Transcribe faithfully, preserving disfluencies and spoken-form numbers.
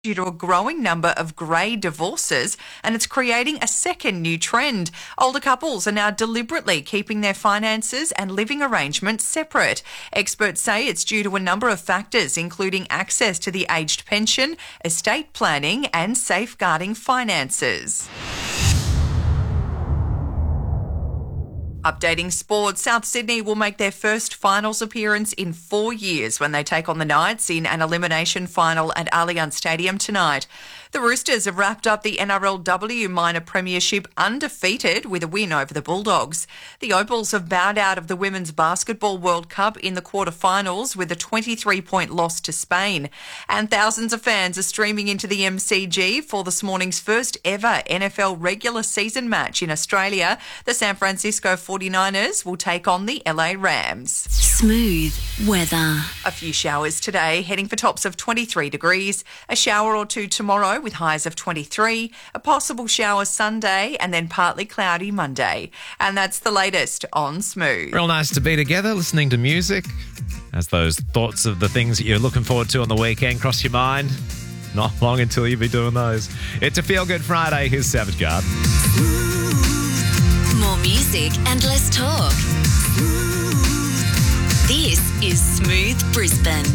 due to a growing number of grey divorces, and it's creating a second new trend. Older couples are now deliberately keeping their finances and living arrangements separate. Experts say it's due to a number of factors, including access to the aged pension, estate planning and safeguarding finances. Updating sport, South Sydney will make their first finals appearance in four years when they take on the Knights in an elimination final at Allianz Stadium tonight. The Roosters have wrapped up the N R L W Minor Premiership undefeated with a win over the Bulldogs. The Opals have bowed out of the Women's Basketball World Cup in the quarterfinals with a twenty-three point loss to Spain. And thousands of fans are streaming into the M C G for this morning's first ever N F L regular season match in Australia. The San Francisco forty-niners will take on the L A Rams. Smooth weather. A few showers today, heading for tops of twenty-three degrees. A shower or two tomorrow with highs of twenty-three. A possible shower Sunday and then partly cloudy Monday. And that's the latest on Smooth. Real nice to be together, listening to music. As those thoughts of the things that you're looking forward to on the weekend cross your mind, not long until you'll be doing those. It's a Feel Good Friday. Here's Savage Garden. More music and less talk. This is Smooth Brisbane.